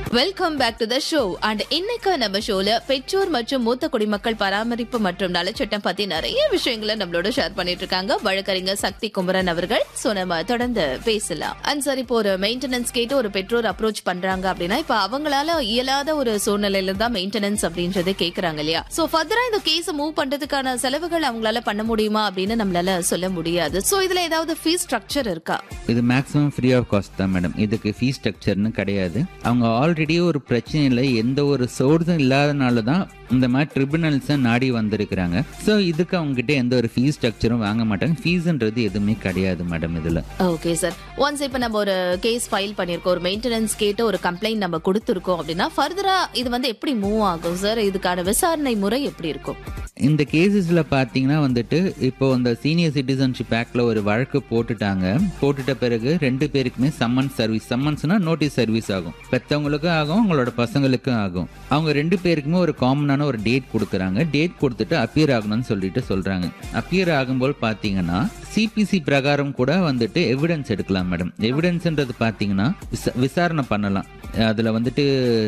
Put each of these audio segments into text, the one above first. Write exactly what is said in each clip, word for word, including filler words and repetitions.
Welcome back to the show. And இன்னைக்கு நம்ம ஷோல பெற்றோர் மற்றும் மூத்த குடிமக்கள் பராமரிப்பு மற்றும் நலச்சட்டம் பத்தி நிறைய விஷயங்களை நம்மளோட ஷேர் பண்ணிட்டு இருக்காங்க வழக்கறிஞர் சக்தி குமரன் அவர்கள். சோ நம்ம தொடர்ந்து பேசலாம். அண்ட் சார், இப்போ ஒரு மெயின்டெனன்ஸ் கேட்டு ஒரு பெற்றோர் அப்ரோச் பண்றாங்க அப்படின்னா இப்ப அவங்களால இயலாத ஒரு சூழ்நிலையில தான் மெயின்டெனன்ஸ் அப்படின்றதே கேக்குறாங்க இல்லையா? சோ ஃபர்தரா இந்த கேஸ் மூவ் பண்றதுக்கான செலவுகள் அவங்களால பண்ண முடியுமா அப்படின்னு நம்மளால சொல்ல முடியாது. சோ இதுல ஏதாவது ஃபீஸ் ஸ்ட்ரக்சர் இருக்கா? இது மேக்ஸிமம் ஃப்ரீ ஆஃப் காஸ்ட் தான் மேடம். இதுக்கு ஃபீஸ் ஸ்ட்ரக்சர்னு கிடையாது. அவங்க ஆல்ரெடி ஒரு பிரச்சனையில் எந்த ஒரு சோர்ஸும் இல்லாதனால தான் இந்த மாதிரி ட்ரிபுனல்ஸை நாடி வந்திருக்கிறாங்க. ஸோ இதுக்கு அவங்க கிட்ட எந்த ஒரு ஃபீஸ் ஸ்ட்ரக்சரும் வாங்க மாட்டாங்க. ஃபீஸ்ன்றது எதுவுமே கிடையாது மேடம் இதுல. Okay sir. ஒன்ஸ் இப்போ நம்ம ஒரு கேஸ் ஃபைல் பண்ணிருக்கோம், ஒரு மெயின்டெனன்ஸ் கேட்டு ஒரு கம்ப்ளைண்ட் நம்ம கொடுத்துருக்கோம் அப்படின்னா ஃபர்தரா இது வந்து எப்படி மூவ் ஆகும் சார்? இதுக்கான விசாரணை முறை எப்படி இருக்கும்? இந்த கேசஸ்ல பாத்தீங்கன்னா வந்துட்டு இப்போ இந்த சீனியர் சிட்டிசன்ஷிப் ஆக்ட்ல ஒரு வழக்கு போட்டுட்டாங்க. போட்டுட்ட பிறகு ரெண்டு பேருக்குமே சம்மன்ஸ் சர்வீஸ், சம்மன்ஸ்னா நோட்டீஸ் சர்வீஸ் ஆகும். பெற்றவங்களுக்கும் ஆகும், அவங்களோட பசங்களுக்கும் ஆகும். அவங்க ரெண்டு பேருக்குமே ஒரு காமனான ஒரு டேட் கொடுக்குறாங்க. டேட் கொடுத்துட்டு அப்பியர் ஆகணும்னு சொல்லிட்டு சொல்றாங்க. அப்பியர் ஆகும்போது பாத்தீங்கன்னா சிபிசி பிரகாரம் கூட வந்துட்டு எவிடன்ஸ் எடுக்கலாம் மேடம். எவிடன்ஸ்ன்றது பாத்தீங்கன்னா விசாரணை பண்ணலாம். அதுல வந்துட்டு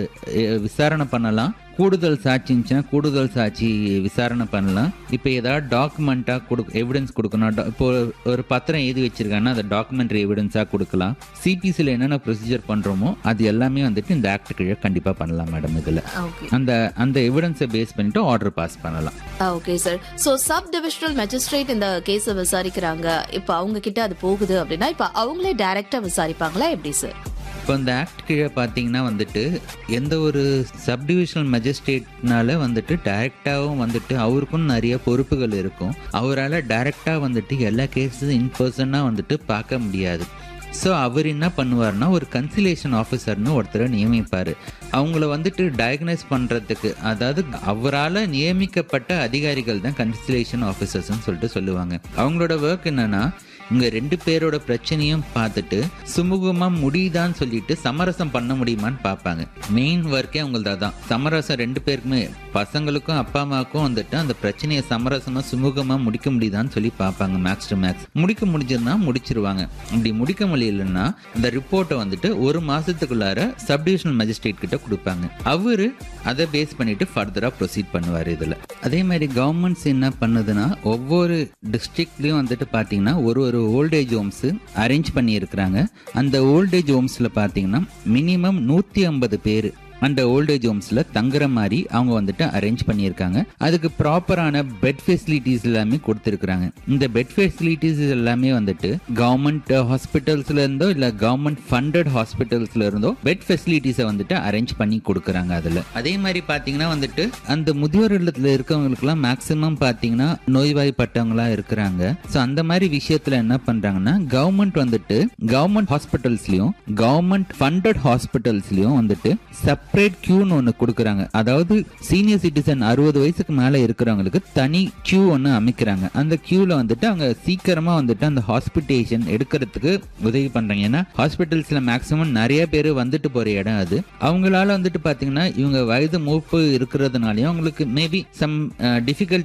விசாரணை பண்ணலாம். கூடுதல் சாட்சி இருந்துச்சுன்னா கூடுதல் சாட்சி விசாரணை பண்ணலாம். இப்போ ஏதாவது டாக்குமெண்டா கொடு எவிடன்ஸ் கொடுக்கணும். இப்போ ஒரு பத்திரம் எழுதி வச்சிருக்காங்கன்னா அதை டாக்குமெண்ட்ரி எவிடன்ஸா கொடுக்கலாம். சிபிசியில் என்னென்ன ப்ரொசீஜர் பண்றோமோ அது எல்லாமே வந்துட்டு இந்த ஆக்ட் கீழே கண்டிப்பா பண்ணலாம் மேடம். இதுல அந்த அந்த எவிடன்ஸை பேஸ் பண்ணிட்டு ஆர்டர் பாஸ் பண்ணலாம். Okay sir. So sub divisional magistrate இந்த கேஸை விசாரிக்கிறாங்க. இப்போ அவங்க கிட்ட அது போகுது அப்படின்னா இப்போ அவங்களே டைரக்டா விசாரிப்பாங்களா எப்படி சார்? இப்போ இந்த ஆக்ட் கீழே பார்த்தீங்கன்னா வந்துட்டு எந்த ஒரு சப்டிவிஷனல் மேஜிஸ்ட்ரேட்னால வந்துட்டு டைரக்டாகவும் வந்துட்டு அவருக்கும் நிறைய பொறுப்புகள் இருக்கும். அவரால் டைரக்டாக வந்துட்டு எல்லா கேஸும் இன் பர்சனாக வந்துட்டு பார்க்க முடியாது. ஸோ அவர் என்ன பண்ணுவார்னா ஒரு கன்சிலேஷன் ஆஃபீஸர்னு ஒருத்தரை நியமிப்பார். அவங்கள வந்துட்டு டயக்னைஸ் பண்ணுறதுக்கு, அதாவது அவரால் நியமிக்கப்பட்ட அதிகாரிகள் தான் கன்சிலேஷன் ஆஃபீஸர்ஸ்ன்னு சொல்லிட்டு சொல்லுவாங்க. அவங்களோட ஒர்க் என்னன்னா இங்க ரெண்டு பேரோட பிரச்சனையும் பார்த்துட்டு சுமூகமா முடியுதான்னு சொல்லிட்டு சமரசம் பண்ண முடியுமான்னு பார்ப்பாங்க. மெயின் ஒர்க்கே அவங்களது தான். சமரசம் ரெண்டு பேருக்குமே, பசங்களுக்கும் அப்பா அம்மாவுக்கும் வந்துட்டு அந்த பிரச்சனையை சமரசமா சுமூகமா முடிக்க முடியுதான்னு சொல்லி பார்ப்பாங்க. மேக்ஸ் டு மேக்ஸ் முடிக்க முடிஞ்சதுன்னா முடிச்சிருவாங்க. அப்படி முடிக்க முடியலன்னா அந்த ரிப்போர்ட்டை வந்துட்டு ஒரு மாசத்துக்குள்ளார சப்டிவிஷனல் மேஜிஸ்ட்ரேட் கிட்ட கொடுப்பாங்க. அவரு அதை பேஸ் பண்ணிட்டு ஃபர்தரா ப்ரொசீட் பண்ணுவார். இதுல அதே மாதிரி கவர்மெண்ட்ஸ் என்ன பண்ணுதுன்னா ஒவ்வொரு டிஸ்ட்ரிக்ட்லயும் வந்துட்டு பாத்தீங்கன்னா ஒரு ஒரு ஓல்டேஜ் ஹோம்ஸ் அரேஞ்ச் பண்ணி இருக்கிறாங்க. அந்த ஓல்டேஜ் ஹோம்ஸ்ல பாத்தீங்கன்னா மினிமம் நூத்தி ஐம்பது பேர் அந்த ஓல்டேஜ் ஹோம்ஸ்ல தங்குற மாதிரி அவங்க வந்துட்டு அரேஞ்ச் பண்ணியிருக்காங்க. அதுக்கு ப்ராப்பரான பெட் ஃபெசிலிட்டிஸ் எல்லாமே கொடுத்துருக்காங்க. இந்த பெட் ஃபெசிலிட்டிஸ் எல்லாமே வந்துட்டு கவர்மெண்ட் ஹாஸ்பிட்டல்ஸ்ல இருந்தோ இல்ல கவர்மெண்ட் ஃபண்டட் ஹாஸ்பிட்டல்ஸ்ல இருந்தோ பெட் ஃபெசிலிட்டிஸை வந்துட்டு அரேஞ்ச் பண்ணி கொடுக்குறாங்க. அதுல அதே மாதிரி பாத்தீங்கன்னா வந்துட்டு அந்த முதியோர் இல்லத்துல இருக்கவங்களுக்கு எல்லாம் மேக்சிமம் பாத்தீங்கன்னா நோய்வாய்ப்பட்டவங்களா இருக்கிறாங்க. ஸோ அந்த மாதிரி விஷயத்துல என்ன பண்றாங்கன்னா கவர்மெண்ட் வந்துட்டு கவர்மெண்ட் ஹாஸ்பிட்டல்ஸ்லயும் கவர்மெண்ட் ஃபண்டட் ஹாஸ்பிட்டல்ஸ்லயும் வந்துட்டு செப்பரேட் கியூன்னு ஒன்று கொடுக்குறாங்க. அதாவது சீனியர் சிட்டிசன் அறுபது வயசுக்கு மேலே இருக்கிறவங்களுக்கு தனி கியூ ஒன்று அமைக்கிறாங்க. அந்த கியூவில் வந்துட்டு அவங்க சீக்கிரமாக வந்துட்டு அந்த ஹாஸ்பிட்டேஷன் எடுக்கிறதுக்கு உதவி பண்ணுறாங்க. ஏன்னா ஹாஸ்பிட்டல்ஸில் மேக்ஸிமம் நிறைய பேர் வந்துட்டு போகிற இடம் அது. அவங்களால வந்துட்டு பார்த்தீங்கன்னா இவங்க வயது மூப்பு இருக்கிறதுனாலையும் அவங்களுக்கு மேபி சம் டிஃபிகல்ட்